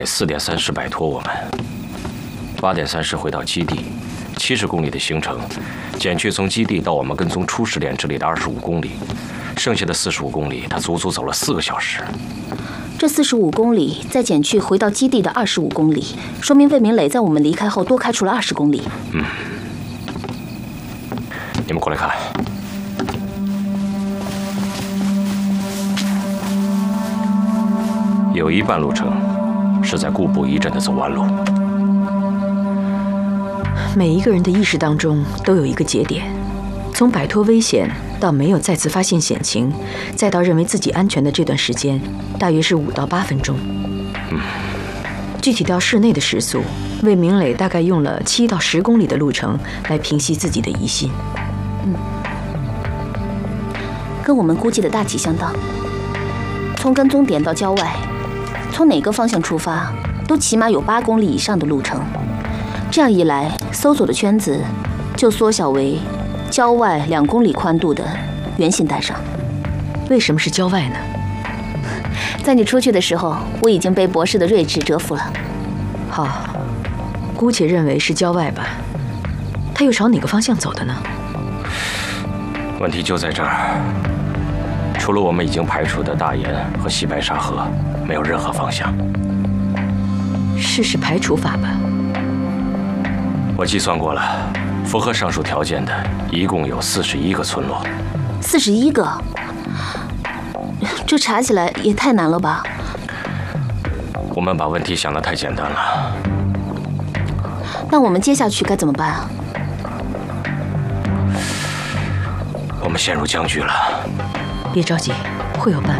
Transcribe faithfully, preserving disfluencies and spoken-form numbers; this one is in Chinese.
四点三十摆脱我们，八点三十回到基地，七十公里的行程，减去从基地到我们跟踪初始点之里的二十五公里，剩下的四十五公里，他足足走了四个小时。 这四十五公里再减去回到基地的二十五公里，说明魏明磊在我们离开后多开出了二十公里。 嗯，你们过来看。 有一半路程是在固步一阵的走弯路。 每一个人的意识当中都有一个节点，从摆脱危险到没有再次发现险情，再到认为自己安全的这段时间，大约是五到八分钟。 嗯， 具体到室内的时速，魏明磊大概用了七到十公里的路程来平息自己的疑心。 嗯，跟我们估计的大体相当。从跟踪点到郊外。 从哪个方向出发，都起码有八公里以上的路程。这样一来，搜索的圈子就缩小为郊外两公里宽度的圆形带上。 为什么是郊外呢？ 在你出去的时候，我已经被博士的睿智折服了。 好，姑且认为是郊外吧。他又朝哪个方向走的呢？ 问题就在这儿。 除了我们已经排除的大岩和西白沙河，没有任何方向。 试试排除法吧。 我计算过了，符合上述条件的，一共有四十一个村落。 四十一个？这查起来也太难了吧？ 我们把问题想得太简单了。 那我们接下去该怎么办啊？ 我们陷入僵局了。 别着急，会有办